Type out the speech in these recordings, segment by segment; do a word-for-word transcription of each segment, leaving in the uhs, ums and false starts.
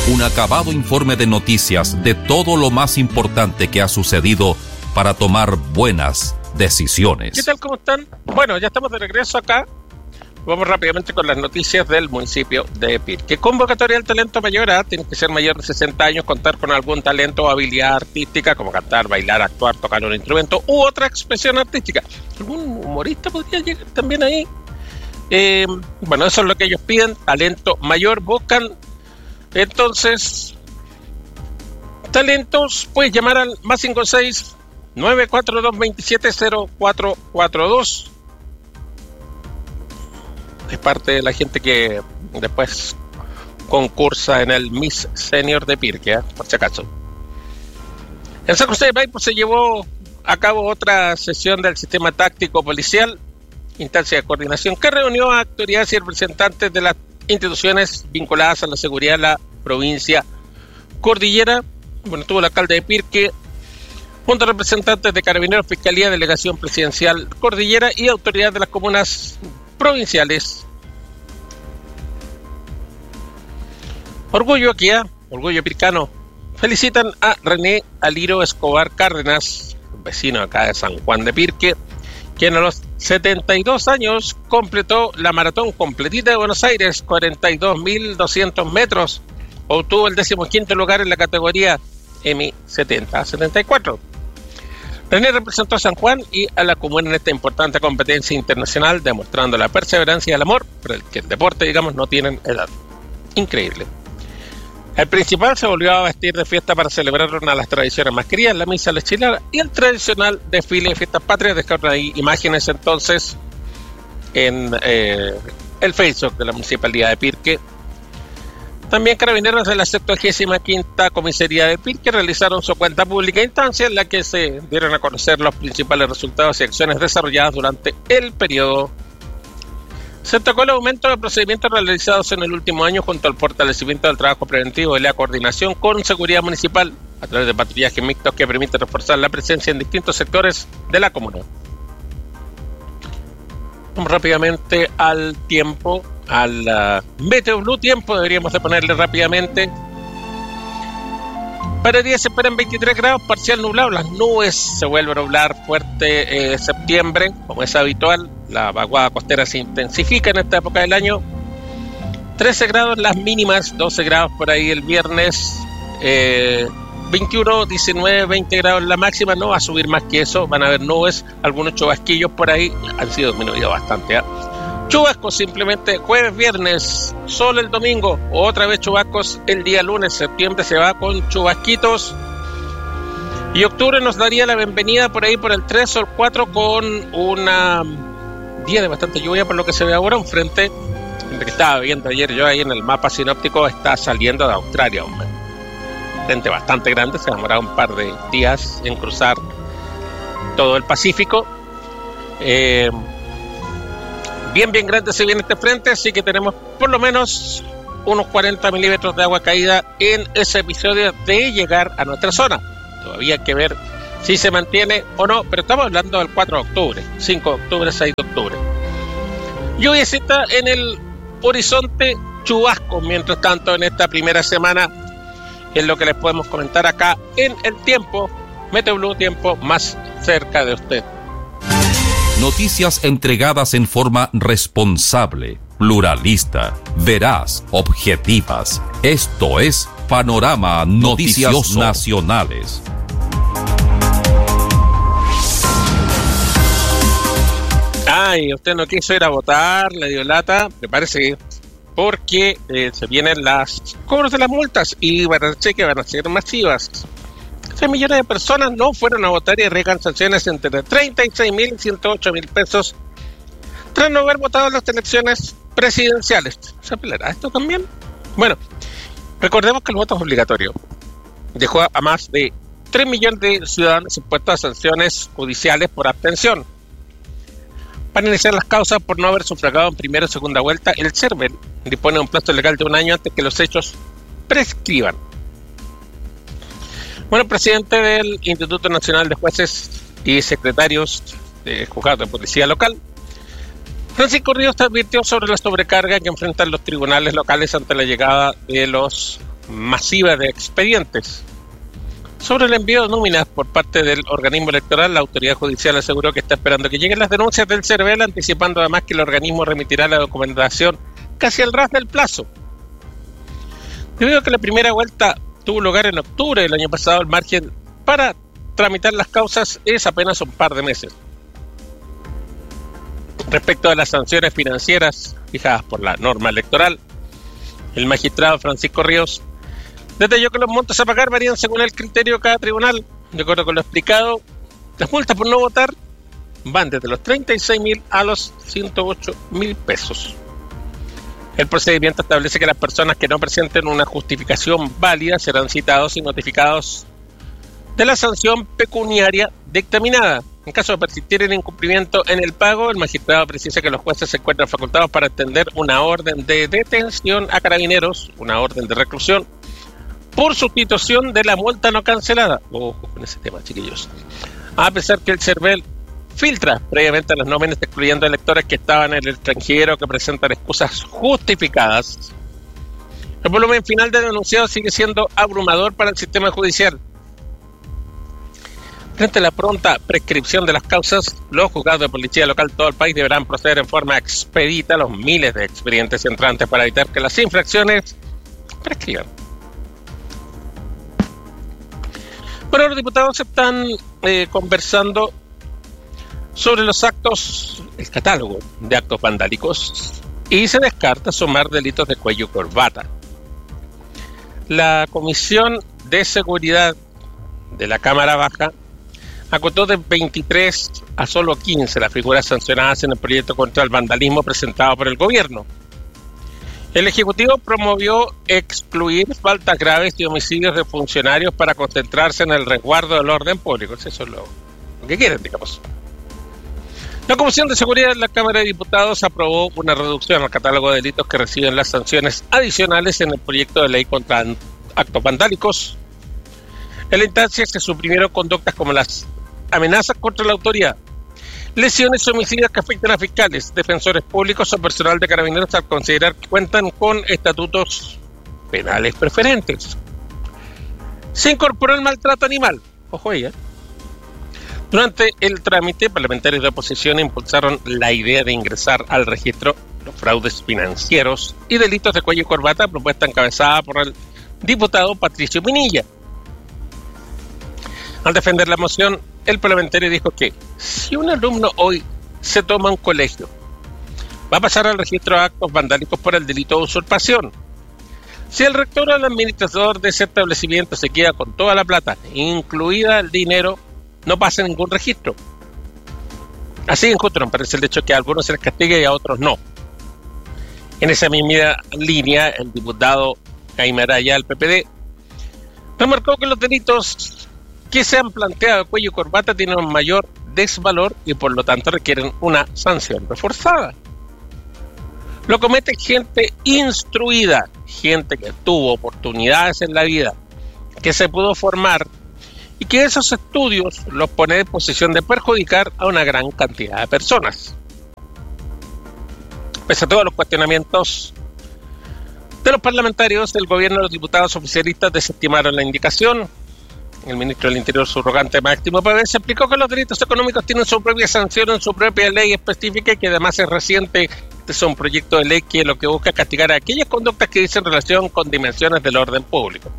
Un acabado informe de noticias de todo lo más importante que ha sucedido para tomar buenas decisiones. ¿Qué tal? ¿Cómo están? Bueno, ya estamos de regreso acá. Vamos rápidamente con las noticias del municipio de Pirque. Convocatoria al talento mayor, ¿eh? Tiene que ser mayor de sesenta años, contar con algún talento o habilidad artística, como cantar, bailar, actuar, tocar un instrumento u otra expresión artística. ¿Algún humorista podría llegar también ahí? Eh, bueno, eso es lo que ellos piden, talento mayor, buscan. Entonces, talentos, puedes llamar al más cinco seis nueve cuatro dos dos siete cero cuatro cuatro dos. Es parte de la gente que después concursa en el Miss Senior de Pirque, ¿eh? Por si acaso. En San José de Maipo se llevó a cabo otra sesión del sistema táctico policial, instancia de coordinación, que reunió a autoridades y representantes de las instituciones vinculadas a la seguridad de la provincia cordillera. Bueno, tuvo el alcalde de Pirque, junto a representantes de Carabineros, Fiscalía, Delegación Presidencial Cordillera y autoridades de las comunas provinciales. Orgullo aquí, ¿eh? Orgullo pircano. Felicitan a René Aliro Escobar Cárdenas, vecino acá de San Juan de Pirque, quien a los setenta y dos años completó la maratón completita de Buenos Aires, cuarenta y dos mil doscientos metros. Obtuvo el decimoquinto lugar en la categoría M setenta a setenta y cuatro. René representó a San Juan y a la comuna en esta importante competencia internacional, demostrando la perseverancia y el amor por el que el deporte, digamos, no tienen edad. Increíble. El principal se volvió a vestir de fiesta para celebrar una de las tradiciones más queridas, la misa la chilena y el tradicional desfile de fiestas patrias. Dejaron ahí imágenes entonces en eh, el Facebook de la Municipalidad de Pirque. También Carabineros de la septuagésima quinta Comisaría de Pirque realizaron su cuenta pública, instancia en la que se dieron a conocer los principales resultados y acciones desarrolladas durante el periodo. Se tocó el aumento de procedimientos realizados en el último año junto al fortalecimiento del trabajo preventivo y la coordinación con seguridad municipal a través de patrullajes mixtos que permiten reforzar la presencia en distintos sectores de la comuna. Vamos rápidamente al tiempo. Al uh, Meteo Blue tiempo deberíamos de ponerle rápidamente. Para el día se esperan veintitrés grados, parcial nublado. Las nubes se vuelven a nublar fuerte eh, septiembre, como es habitual. La vaguada costera se intensifica en esta época del año. trece grados las mínimas, doce grados por ahí el viernes. Eh, veintiuno, diecinueve, veinte grados la máxima. No va a subir más que eso. Van a haber nubes, algunos chubasquillos por ahí. Han sido disminuidos bastante, ¿eh? Chubascos simplemente jueves, viernes, sol el domingo, otra vez chubascos el día lunes. Septiembre se va con chubasquitos. Y octubre nos daría la bienvenida por ahí por el tres o el cuatro con una día de bastante lluvia, por lo que se ve ahora. Un frente que estaba viendo ayer yo ahí en el mapa sinóptico está saliendo de Australia, hombre. Frente bastante grande, se demoraba un par de días en cruzar todo el Pacífico. Eh... Bien, bien grande se viene este frente, así que tenemos por lo menos unos cuarenta milímetros de agua caída en ese episodio de llegar a nuestra zona. Todavía hay que ver si se mantiene o no, pero estamos hablando del cuatro de octubre, cinco de octubre, seis de octubre. Lluviecita en el horizonte, chubascos mientras tanto en esta primera semana, es lo que les podemos comentar acá en el tiempo, Meteo Blue, tiempo más cerca de usted. Noticias entregadas en forma responsable, pluralista, veraz, objetivas. Esto es Panorama Noticias Noticioso. Nacionales. Ay, usted no quiso ir a votar, le dio lata, me parece, porque eh, se vienen las cobros de las multas y van a ser que van a ser masivas. tres millones de personas no fueron a votar y arriesgan sanciones entre treinta y seis mil y ciento ocho mil pesos tras no haber votado en las elecciones presidenciales. ¿Se apelará esto también? Bueno, recordemos que el voto es obligatorio. Dejó a más de tres millones de ciudadanos expuestos a sanciones judiciales por abstención. Para iniciar las causas por no haber sufragado en primera o segunda vuelta, el CERVEL dispone de un plazo legal de un año antes que los hechos prescriban. Bueno, el presidente del Instituto Nacional de Jueces y Secretarios de Juzgados de Policía Local, Francisco Ríos, advirtió sobre la sobrecarga que enfrentan los tribunales locales ante la llegada de los masiva de expedientes. Sobre el envío de nóminas por parte del organismo electoral, la autoridad judicial aseguró que está esperando que lleguen las denuncias del CERVEL, anticipando además que el organismo remitirá la documentación casi al ras del plazo. Debido a que la primera vuelta tuvo lugar en octubre del año pasado, el margen para tramitar las causas es apenas un par de meses. Respecto a las sanciones financieras fijadas por la norma electoral, el magistrado Francisco Ríos detalló que los montos a pagar varían según el criterio de cada tribunal. De acuerdo con lo explicado, las multas por no votar van desde los treinta y seis mil a los ciento ocho mil pesos. El procedimiento establece que las personas que no presenten una justificación válida serán citados y notificados de la sanción pecuniaria dictaminada. En caso de persistir en incumplimiento en el pago, el magistrado precisa que los jueces se encuentran facultados para extender una orden de detención a carabineros, una orden de reclusión, por sustitución de la multa no cancelada. Ojo con ese tema, chiquillos. A pesar que el CERVEL filtra previamente las nóminas excluyendo electores que estaban en el extranjero que presentan excusas justificadas, el volumen final de denunciados sigue siendo abrumador para el sistema judicial. Frente a la pronta prescripción de las causas, los juzgados de policía local de todo el país deberán proceder en forma expedita a los miles de expedientes entrantes para evitar que las infracciones prescriban. Bueno, los diputados están eh, conversando sobre los actos, el catálogo de actos vandálicos, y se descarta sumar delitos de cuello y corbata. La Comisión de Seguridad de la Cámara Baja acotó de veintitrés a solo quince las figuras sancionadas en el proyecto contra el vandalismo presentado por el gobierno. El Ejecutivo promovió excluir faltas graves y homicidios de funcionarios para concentrarse en el resguardo del orden público. Eso es lo, lo que quieren, digamos. La Comisión de Seguridad de la Cámara de Diputados aprobó una reducción al catálogo de delitos que reciben las sanciones adicionales en el proyecto de ley contra actos vandálicos. En la instancia se suprimieron conductas como las amenazas contra la autoridad, lesiones homicidas que afectan a fiscales, defensores públicos o personal de carabineros al considerar que cuentan con estatutos penales preferentes. Se incorporó el maltrato animal. Ojo ahí, ¿eh? Durante el trámite, parlamentarios de oposición impulsaron la idea de ingresar al registro los fraudes financieros y delitos de cuello y corbata, propuesta encabezada por el diputado Patricio Pinilla. Al defender la moción, el parlamentario dijo que si un alumno hoy se toma un colegio, va a pasar al registro de actos vandálicos por el delito de usurpación. Si el rector o el administrador de ese establecimiento se queda con toda la plata, incluida el dinero, no pasa ningún registro. Así injusto me parece el hecho que a algunos se les castigue y a otros no. En esa misma línea, el diputado Jaime Araya, del P P D, remarcó que los delitos que se han planteado de cuello y corbata tienen un mayor desvalor y por lo tanto requieren una sanción reforzada. Lo comete gente instruida, gente que tuvo oportunidades en la vida, que se pudo formar y que esos estudios los pone en posición de perjudicar a una gran cantidad de personas. Pese a todos los cuestionamientos de los parlamentarios, el gobierno y los diputados oficialistas desestimaron la indicación. El ministro del Interior subrogante Máximo Pavés explicó que los delitos económicos tienen su propia sanción en su propia ley específica y que además es reciente. Este es un proyecto de ley que lo que busca es castigar a aquellas conductas que dicen relación con dimensiones del orden público.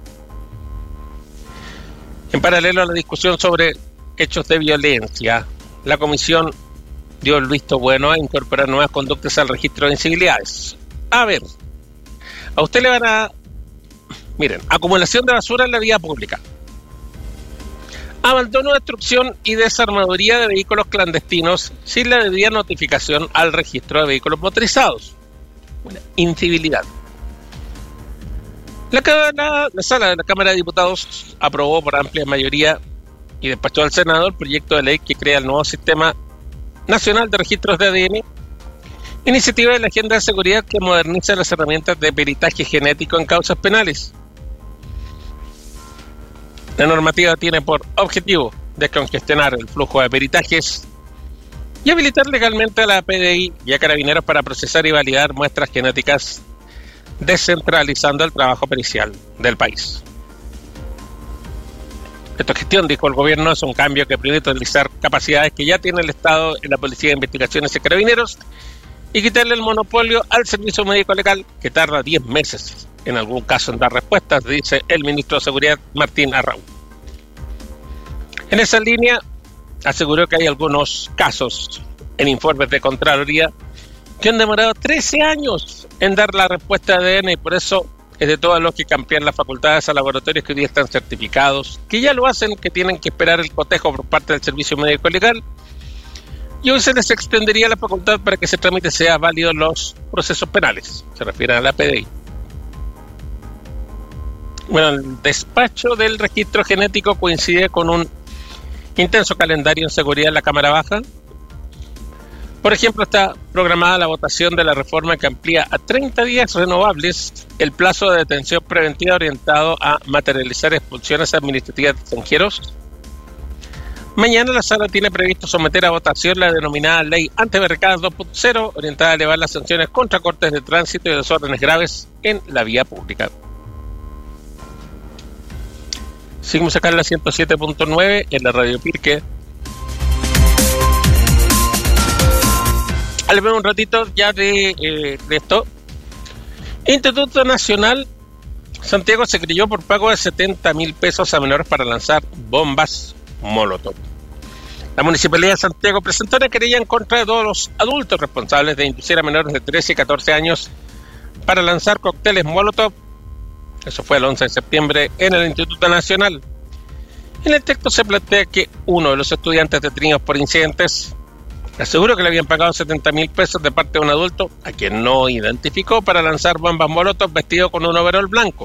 En paralelo a la discusión sobre hechos de violencia, la comisión dio el visto bueno a incorporar nuevas conductas al registro de incivilidades. A ver, a usted le van a... Miren, acumulación de basura en la vía pública, abandono, destrucción y desarmaduría de vehículos clandestinos sin la debida notificación al registro de vehículos motorizados. Una incivilidad. La, la, la sala de la Cámara de Diputados aprobó por amplia mayoría y despachó al Senado el proyecto de ley que crea el nuevo Sistema Nacional de Registros de A D N, iniciativa de la Agenda de Seguridad que moderniza las herramientas de peritaje genético en causas penales. La normativa tiene por objetivo descongestionar el flujo de peritajes y habilitar legalmente a la P D I y a Carabineros para procesar y validar muestras genéticas descentralizando el trabajo pericial del país. Esta gestión, dijo el gobierno, es un cambio que permite utilizar capacidades que ya tiene el Estado en la Policía de Investigaciones y Carabineros y quitarle el monopolio al servicio médico legal, que tarda diez meses en algún caso en dar respuestas, dice el ministro de Seguridad Martín Arrau. En esa línea, aseguró que hay algunos casos en informes de Contraloría que han demorado trece años en dar la respuesta de A D N y por eso es de toda lógica ampliar las facultades a laboratorios que hoy día están certificados, que ya lo hacen, que tienen que esperar el cotejo por parte del Servicio Médico Legal, y hoy se les extendería la facultad para que ese trámite sea válido en los procesos penales, se refiere a la P D I. Bueno, el despacho del registro genético coincide con un intenso calendario en seguridad en la Cámara Baja. Por ejemplo, está programada la votación de la reforma que amplía a treinta días renovables el plazo de detención preventiva orientado a materializar expulsiones administrativas de extranjeros. Mañana la sala tiene previsto someter a votación la denominada Ley Antibarricadas dos punto cero, orientada a elevar las sanciones contra cortes de tránsito y desórdenes graves en la vía pública. Seguimos acá en la ciento siete punto nueve en la Radio Pirque. Hablemos un ratito ya de, eh, de esto. Instituto Nacional Santiago se creyó por pago de setenta mil pesos a menores para lanzar bombas Molotov. La Municipalidad de Santiago presentó una querella en contra de todos los adultos responsables de inducir a menores de trece y catorce años para lanzar cócteles Molotov. Eso fue el once de septiembre en el Instituto Nacional. En el texto se plantea que uno de los estudiantes detenidos por incidentes aseguró que le habían pagado setenta mil pesos de parte de un adulto, a quien no identificó, para lanzar bombas Molotov vestido con un overol blanco.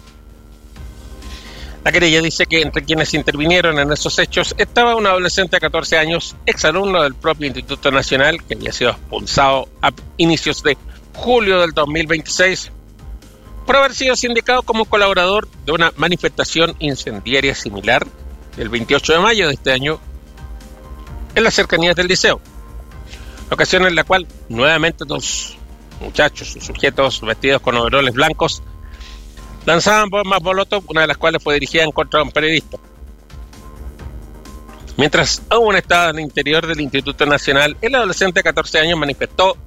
La querella dice que entre quienes intervinieron en esos hechos estaba un adolescente de catorce años, exalumno del propio Instituto Nacional, que había sido expulsado a inicios de julio del dos mil veintiséis por haber sido sindicado como colaborador de una manifestación incendiaria similar el veintiocho de mayo de este año en las cercanías del liceo. Ocasión en la cual nuevamente dos muchachos, sujetos vestidos con overoles blancos, lanzaban bombas Molotov, una de las cuales fue dirigida en contra de un periodista. Mientras aún estaba en el interior del Instituto Nacional, el adolescente de catorce años manifestó,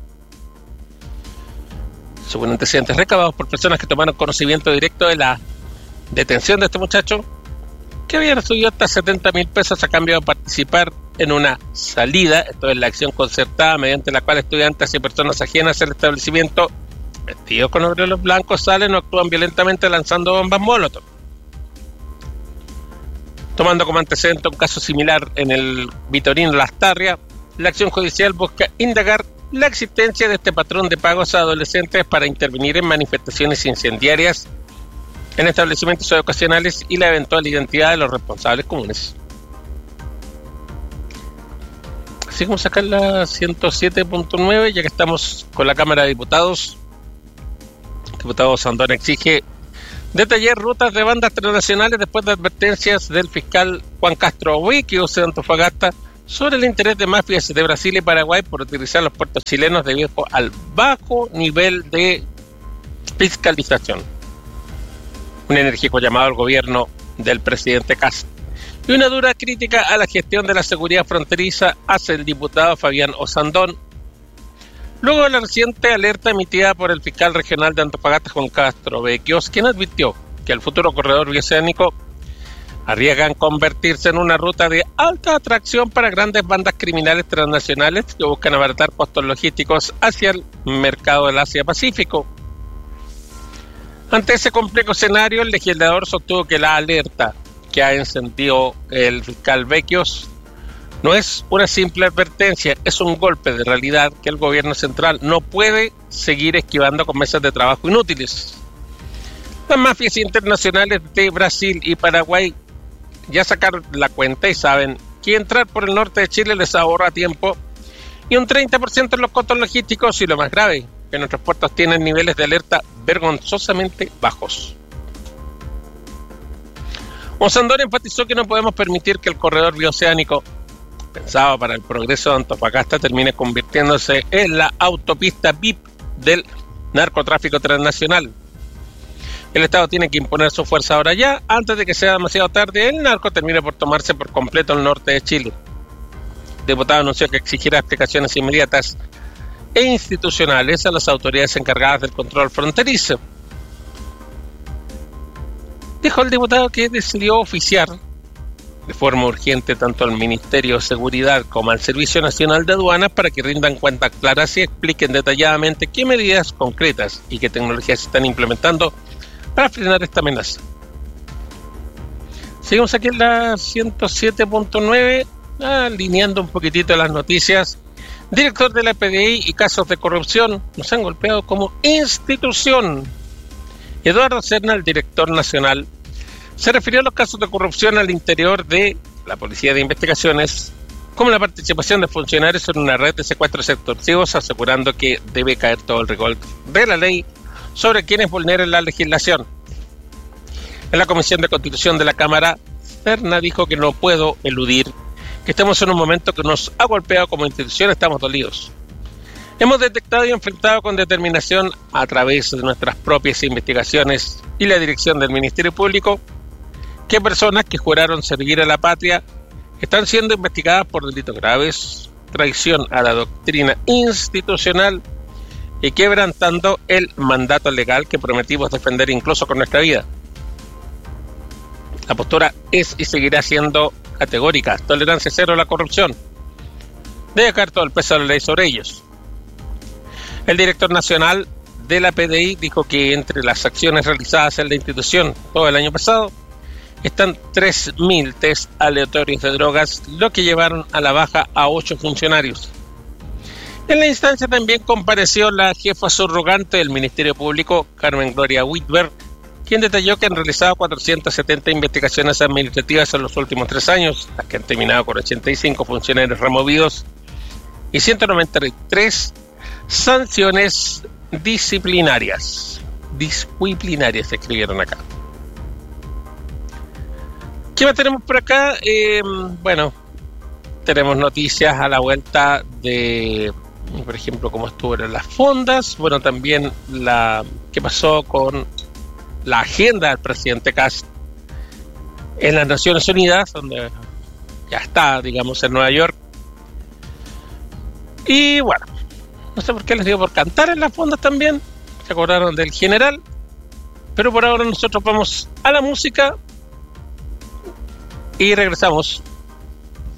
según antecedentes recabados por personas que tomaron conocimiento directo de la detención de este muchacho, que había recibido hasta setenta mil pesos a cambio de participar en una salida, esto es la acción concertada mediante la cual estudiantes y personas ajenas al establecimiento vestidos con overoles blancos salen o actúan violentamente lanzando bombas Molotov. Tomando como antecedente un caso similar en el Vitorino Lastarria, la acción judicial busca indagar la existencia de este patrón de pagos a adolescentes para intervenir en manifestaciones incendiarias en establecimientos educacionales y la eventual identidad de los responsables comunes. Seguimos acá en la ciento siete punto nueve, ya que estamos con la Cámara de Diputados. El diputado Sandón exige detallar rutas de bandas transnacionales después de advertencias del fiscal Juan Castro Huiquios de Antofagasta sobre el interés de mafias de Brasil y Paraguay por utilizar los puertos chilenos debido al bajo nivel de fiscalización. Un enérgico llamado al gobierno del presidente Castro y una dura crítica a la gestión de la seguridad fronteriza hace el diputado Fabián Osandón, luego de la reciente alerta emitida por el fiscal regional de Antofagasta, Juan Castro Huiquios, quien advirtió que el futuro corredor bioceánico arriesga en convertirse en una ruta de alta atracción para grandes bandas criminales transnacionales que buscan abaratar costos logísticos hacia el mercado del Asia-Pacífico. Ante ese complejo escenario, el legislador sostuvo que la alerta que ha encendido el fiscal Huiquios no es una simple advertencia, es un golpe de realidad que el gobierno central no puede seguir esquivando con mesas de trabajo inútiles. Las mafias internacionales de Brasil y Paraguay ya sacaron la cuenta y saben que entrar por el norte de Chile les ahorra tiempo y un treinta por ciento en los costos logísticos, y lo más grave, que nuestros puertos tienen niveles de alerta vergonzosamente bajos. Osandón enfatizó que no podemos permitir que el corredor bioceánico, pensado para el progreso de Antofagasta, termine convirtiéndose en la autopista V I P del narcotráfico transnacional. El Estado tiene que imponer su fuerza ahora ya, antes de que sea demasiado tarde. El narco termine por tomarse por completo el norte de Chile. El diputado anunció que exigirá explicaciones inmediatas e institucionales a las autoridades encargadas del control fronterizo. Dijo el diputado que decidió oficiar de forma urgente tanto al Ministerio de Seguridad como al Servicio Nacional de Aduanas para que rindan cuentas claras y expliquen detalladamente qué medidas concretas y qué tecnologías se están implementando para frenar esta amenaza. Seguimos aquí en la ciento siete punto nueve, alineando un poquitito las noticias. Director de la P D I y casos de corrupción nos han golpeado como institución. Eduardo Serna, el director nacional, se refirió a los casos de corrupción al interior de la Policía de Investigaciones, como la participación de funcionarios en una red de secuestros extorsivos, asegurando que debe caer todo el rigor de la ley sobre quienes vulneren la legislación. En la Comisión de Constitución de la Cámara, Serna dijo que no puedo eludir que estamos en un momento que nos ha golpeado como institución, estamos dolidos. Hemos detectado y enfrentado con determinación a través de nuestras propias investigaciones y la dirección del Ministerio Público que personas que juraron servir a la patria están siendo investigadas por delitos graves, traición a la doctrina institucional y quebrantando el mandato legal que prometimos defender incluso con nuestra vida. La postura es y seguirá siendo categórica: tolerancia cero a la corrupción. Debe caer todo el peso de la ley sobre ellos. El director nacional de la P D I dijo que entre las acciones realizadas en la institución todo el año pasado están tres mil test aleatorios de drogas, lo que llevaron a la baja a ocho funcionarios. En la instancia también compareció la jefa subrogante del Ministerio Público, Carmen Gloria Whitberg, quien detalló que han realizado cuatrocientas setenta investigaciones administrativas en los últimos tres años, las que han terminado con ochenta y cinco funcionarios removidos y ciento noventa y tres sanciones disciplinarias. Disciplinarias se escribieron acá. ¿Qué más tenemos por acá? Eh, bueno, tenemos noticias a la vuelta de, por ejemplo, cómo estuvieron las fondas. Bueno, también la qué pasó con la agenda del presidente Kast en las Naciones Unidas, donde ya está, digamos, en Nueva York. Y bueno, no sé por qué les digo por cantar en las fondas también. Se acordaron del general. Pero por ahora nosotros vamos a la música y regresamos